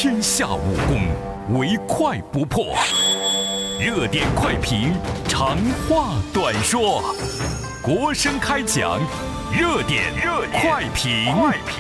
天下武功，唯快不破。热点快评，长话短说，国声开讲，热点快评。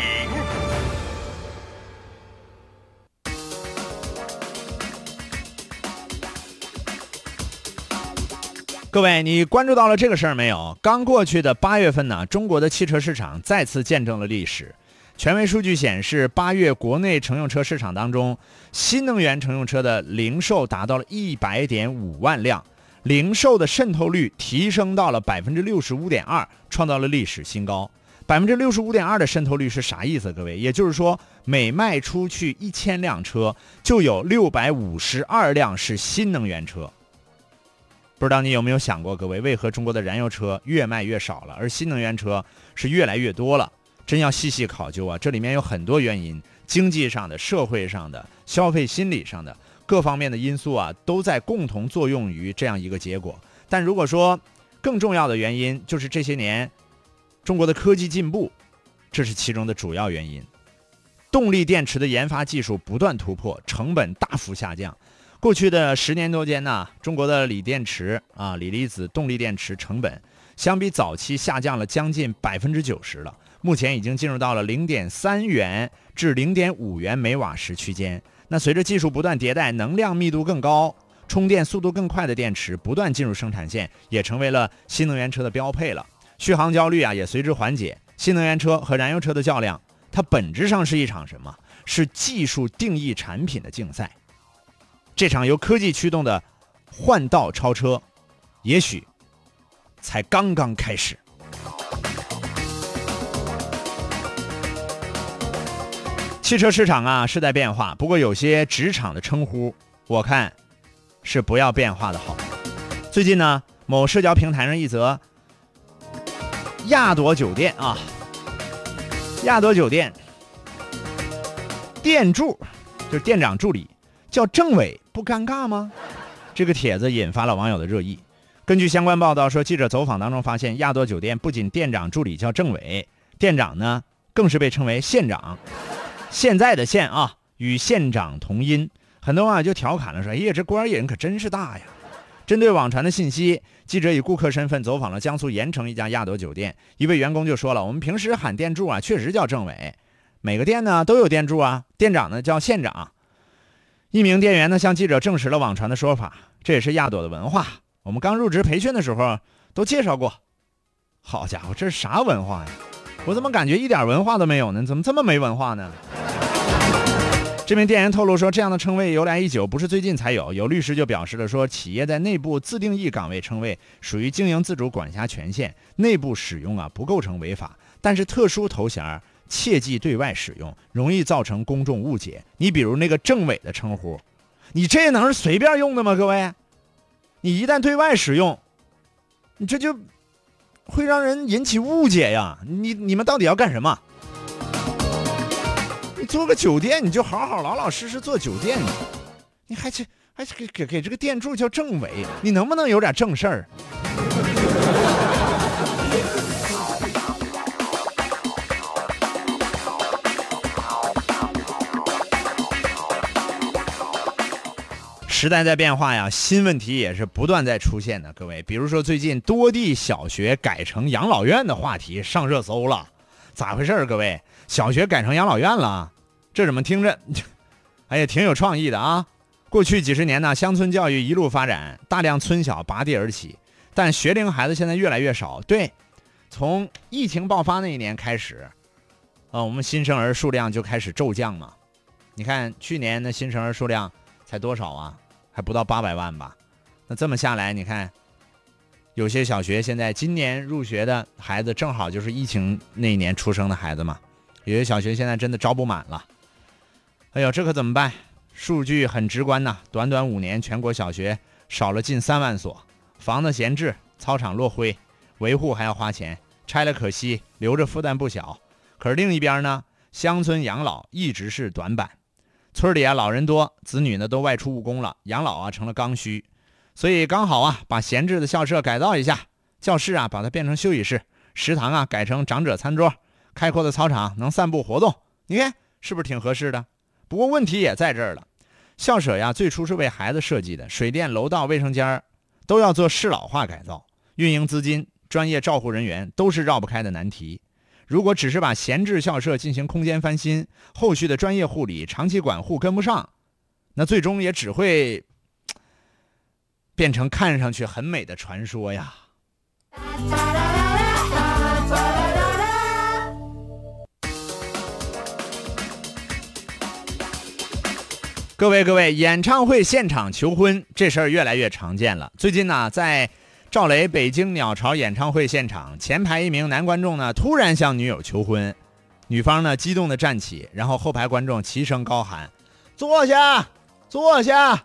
各位，你关注到了这个事儿没有？刚过去的8月份呢，中国的汽车市场再次见证了历史。权威数据显示，8月国内乘用车市场当中，新能源乘用车的零售达到了100.5万辆，零售的渗透率提升到了65.2%，创造了历史新高。65.2%的渗透率是啥意思？各位，也就是说，每卖出去1000辆车，就有652辆是新能源车。不知道你有没有想过，各位，为何中国的燃油车越卖越少了，而新能源车是越来越多了？真要细细考究啊，这里面有很多原因，经济上的、社会上的、消费心理上的各方面的因素啊，都在共同作用于这样一个结果。但如果说更重要的原因，就是这些年中国的科技进步，这是其中的主要原因。动力电池的研发技术不断突破，成本大幅下降。过去的10年多间呢，中国的锂电池锂离子动力电池成本相比早期下降了将近90%了，目前已经进入到了0.3元至0.5元每瓦时区间。那随着技术不断迭代，能量密度更高、充电速度更快的电池不断进入生产线，也成为了新能源车的标配了。续航焦虑也随之缓解。新能源车和燃油车的较量，它本质上是一场什么？是技术定义产品的竞赛。这场由科技驱动的换道超车，也许才刚刚开始。汽车市场是在变化，不过有些职场的称呼，我看是不要变化的好。最近呢，某社交平台上一则亚朵酒店亚朵酒店店助就是店长助理叫政委，不尴尬吗？这个帖子引发了网友的热议。根据相关报道说，记者走访当中发现，亚朵酒店不仅店长助理叫政委，店长呢更是被称为县长。现在的县与县长同音，很多就调侃了说：“哎呀，这官瘾可真是大呀！”针对网传的信息，记者以顾客身份走访了江苏盐城一家亚朵酒店，一位员工就说了：“我们平时喊店助确实叫政委，每个店呢都有店助店长呢叫县长。”一名店员呢向记者证实了网传的说法，这也是亚朵的文化。我们刚入职培训的时候都介绍过。好家伙，这是啥文化呀？我怎么感觉一点文化都没有呢？怎么这么没文化呢？这名店员透露说，这样的称谓由来已久，不是最近才有。有律师就表示了说，企业在内部自定义岗位称谓属于经营自主管辖权限，内部使用不构成违法，但是特殊头衔切忌对外使用，容易造成公众误解。你比如那个政委的称呼，你这能是随便用的吗？各位，你一旦对外使用，你这就会让人引起误解呀！你们到底要干什么？你做个酒店，你就好好老老实实做酒店，你还给这个店助叫政委，你能不能有点正事儿？时代在变化新问题也是不断在出现的。各位，比如说最近多地小学改成养老院的话题上热搜了，咋回事？各位，小学改成养老院了，这怎么听着挺有创意的过去几十年呢，乡村教育一路发展，大量村小拔地而起，但学龄孩子现在越来越少。对，从疫情爆发那一年开始我们新生儿数量就开始骤降嘛。你看去年的新生儿数量才多少还不到800万吧。那这么下来，你看有些小学现在今年入学的孩子正好就是疫情那一年出生的孩子嘛，有些小学现在真的招不满了。哎呦，这可怎么办？数据很直观短短5年，全国小学少了近3万所，房子闲置，操场落灰，维护还要花钱，拆了可惜，留着负担不小。可是另一边呢，乡村养老一直是短板，村里老人多，子女呢都外出务工了，养老成了刚需。所以刚好把闲置的校舍改造一下，教室把它变成休息室，食堂改成长者餐桌，开阔的操场能散步活动，你看是不是挺合适的？ 不过问题也在这儿了，校舍呀最初是为孩子设计的，水电、楼道、卫生间都要做适老化改造，运营资金、专业照护人员都是绕不开的难题。如果只是把闲置校舍进行空间翻新，后续的专业护理、长期管护跟不上，那最终也只会变成看上去很美的传说呀。各位，演唱会现场求婚这事儿越来越常见了。最近呢，在赵雷北京鸟巢演唱会现场，前排一名男观众呢突然向女友求婚，女方呢激动地站起，然后后排观众齐声高喊：坐下，坐下。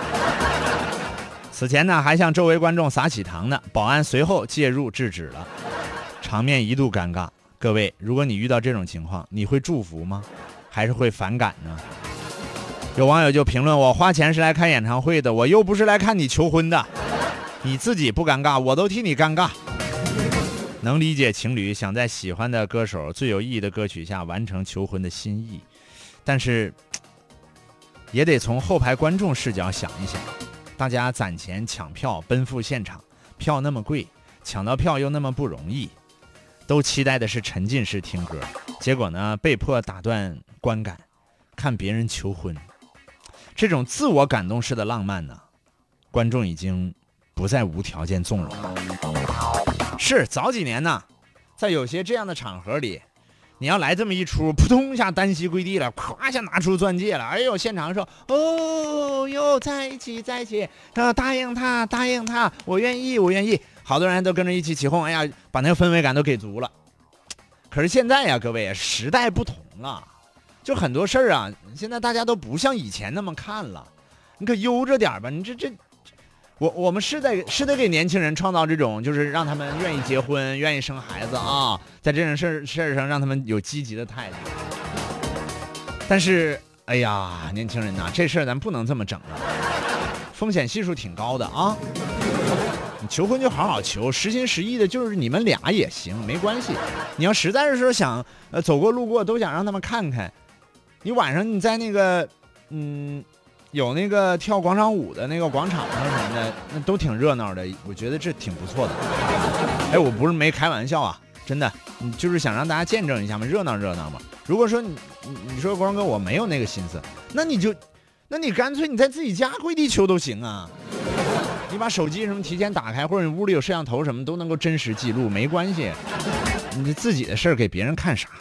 此前呢还向周围观众撒起糖呢，保安随后介入制止了，场面一度尴尬。各位，如果你遇到这种情况，你会祝福吗？还是会反感呢？有网友就评论：我花钱是来看演唱会的，我又不是来看你求婚的，你自己不尴尬，我都替你尴尬。能理解情侣想在喜欢的歌手最有意义的歌曲下完成求婚的心意，但是也得从后排观众视角想一想，大家攒钱抢票奔赴现场，票那么贵，抢到票又那么不容易，都期待的是沉浸式听歌，结果呢被迫打断观感，看别人求婚。这种自我感动式的浪漫呢，观众已经不再无条件纵容了。是早几年呢，在有些这样的场合里，你要来这么一出，扑通一下单膝跪地了，咵一下拿出钻戒了，哎呦，现场说哦哟，在一起，答应他，我愿意，好多人都跟着一起起哄，哎呀，把那个氛围感都给足了。可是现在呀，各位，时代不同了。就很多事儿啊，现在大家都不像以前那么看了，你可悠着点吧。你我们是得给年轻人创造这种，就是让他们愿意结婚、愿意生孩子啊，在这种事儿上让他们有积极的态度。但是，哎呀，年轻人呐，这事儿咱不能这么整啊，风险系数挺高的啊。你求婚就好好求，实心实意的，就是你们俩也行，没关系。你要实在是说想走过路过都想让他们看看。你晚上你在那个有那个跳广场舞的那个广场上什么的，那都挺热闹的，我觉得这挺不错的。哎，我不是没开玩笑啊，真的，你就是想让大家见证一下嘛，热闹嘛。如果说你说光哥我没有那个心思，那你干脆你在自己家跪地求都行啊。你把手机什么提前打开，或者你屋里有摄像头什么都能够真实记录，没关系。你自己的事儿给别人看啥？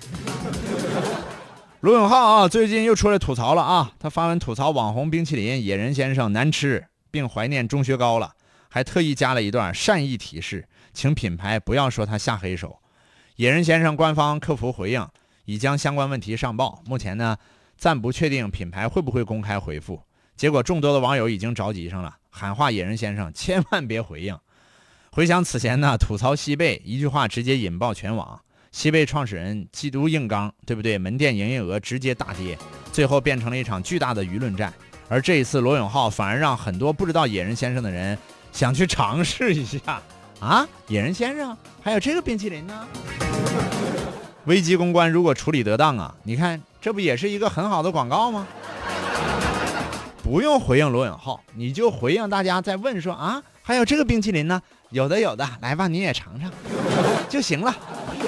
罗永浩啊，最近又出来吐槽了啊！他发文吐槽网红冰淇淋野人先生难吃，并怀念钟薛高了，还特意加了一段善意提示，请品牌不要说他下黑手。野人先生官方客服回应，已将相关问题上报，目前呢暂不确定品牌会不会公开回复。结果众多的网友已经着急上了，喊话野人先生千万别回应。回想此前呢吐槽西贝，一句话直接引爆全网。西贝创始人基督硬刚，对不对？门店营业额直接大跌，最后变成了一场巨大的舆论战。而这一次罗永浩反而让很多不知道野人先生的人想去尝试一下啊！野人先生还有这个冰淇淋呢？危机公关如果处理得当啊，你看这不也是一个很好的广告吗？不用回应罗永浩，你就回应大家在问说啊，还有这个冰淇淋呢？有的，来吧，你也尝尝就行了。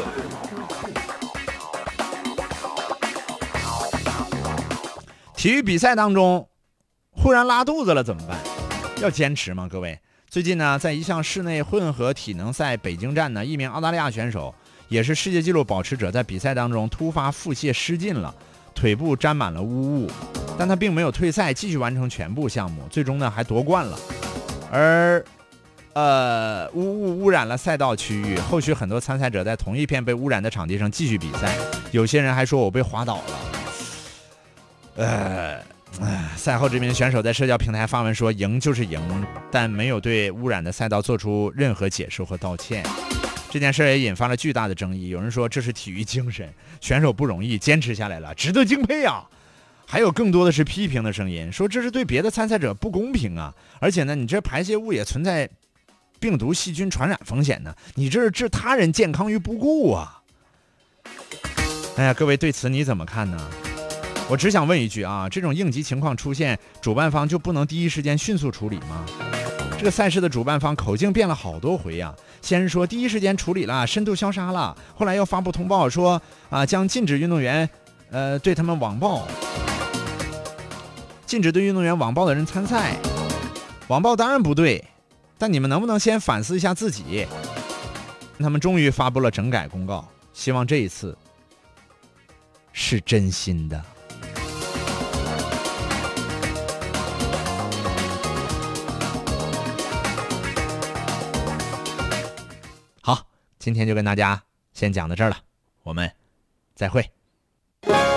体育比赛当中忽然拉肚子了怎么办？要坚持吗？各位，最近呢，在一项室内混合体能赛北京站呢，一名澳大利亚选手也是世界纪录保持者，在比赛当中突发腹泻失禁了，腿部沾满了污物，但他并没有退赛，继续完成全部项目，最终呢还夺冠了。而污物污染了赛道区域，后续很多参赛者在同一片被污染的场地上继续比赛，有些人还说我被滑倒了。赛后这名选手在社交平台发文说，赢就是赢，但没有对污染的赛道做出任何解释或道歉。这件事也引发了巨大的争议，有人说这是体育精神，选手不容易坚持下来了，值得敬佩啊。还有更多的是批评的声音，说这是对别的参赛者不公平啊，而且呢，你这排泄物也存在病毒细菌传染风险呢，你这是置他人健康于不顾啊。哎呀，各位对此你怎么看呢？ 我只想问一句啊，这种应急情况出现，主办方就不能第一时间迅速处理吗？这个赛事的主办方口径变了好多回啊，先是说第一时间处理了，深度消杀了，后来又发布通报说将禁止运动员对他们网暴，禁止对运动员网暴的人参赛。网暴当然不对，但你们能不能先反思一下自己？他们终于发布了整改公告，希望这一次是真心的。好，今天就跟大家先讲到这儿了，我们再会。